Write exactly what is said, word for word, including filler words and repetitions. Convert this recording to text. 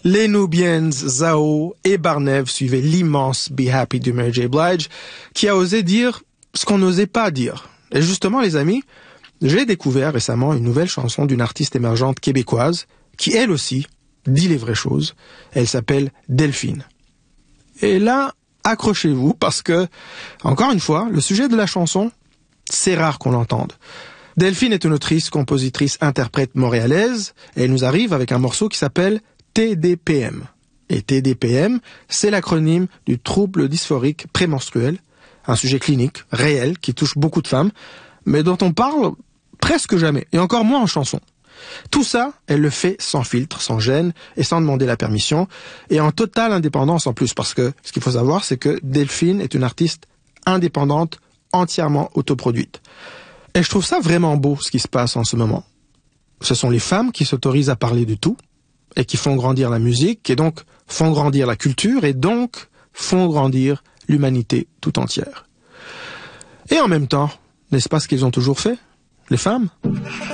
Les Nubians, Zao et Barnev suivaient l'immense Be Happy de Mary J. Blige, qui a osé dire ce qu'on n'osait pas dire. Et justement, les amis, j'ai découvert récemment une nouvelle chanson d'une artiste émergente québécoise, qui elle aussi dit les vraies choses. Elle s'appelle Delphine. Et là, accrochez-vous, parce que, encore une fois, le sujet de la chanson, c'est rare qu'on l'entende. Delphine est une autrice, compositrice, interprète montréalaise, et elle nous arrive avec un morceau qui s'appelle T D P M. Et T D P M, c'est l'acronyme du trouble dysphorique prémenstruel, un sujet clinique, réel, qui touche beaucoup de femmes, mais dont on parle presque jamais, et encore moins en chanson. Tout ça, elle le fait sans filtre, sans gêne, et sans demander la permission, et en totale indépendance en plus, parce que ce qu'il faut savoir, c'est que Delphine est une artiste indépendante, entièrement autoproduite. Et je trouve ça vraiment beau, ce qui se passe en ce moment. Ce sont les femmes qui s'autorisent à parler de tout, et qui font grandir la musique, et donc font grandir la culture, et donc font grandir l'humanité tout entière. Et en même temps, n'est-ce pas ce qu'ils ont toujours fait, les femmes ?